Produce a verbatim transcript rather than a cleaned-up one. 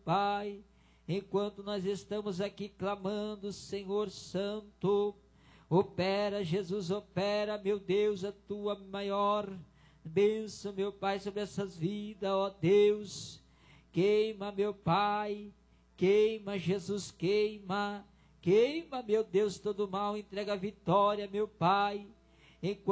Pai, enquanto nós estamos aqui clamando, Senhor Santo, opera, Jesus, opera, meu Deus, a tua maior bênção, meu Pai, sobre essas vidas, ó Deus. Queima, meu Pai, queima, Jesus, queima, queima, meu Deus, todo mal, entrega a vitória, meu Pai, enquanto